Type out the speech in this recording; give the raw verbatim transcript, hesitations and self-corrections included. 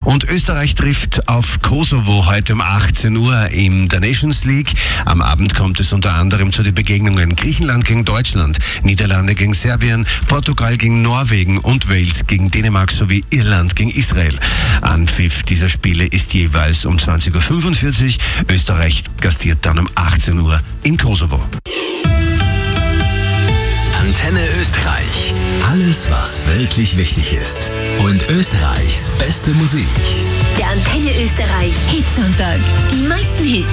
Und Österreich trifft auf Kosovo heute um achtzehn Uhr in der Nations League. Am Abend kommt es unter anderem zu den Begegnungen Griechenland gegen Deutschland, Niederlande gegen Serbien, Portugal gegen Norwegen und Wales gegen Dänemark sowie Irland gegen Israel. Anpfiff dieser Spiele ist jeweils um zwanzig Uhr fünfundvierzig. Österreich gastiert dann um achtzehn Uhr in Kosovo. Antenne Österreich. Alles, was wirklich wichtig ist. Und Österreichs beste Musik. Der Antenne Österreich Hitsonntag. Die meisten Hits.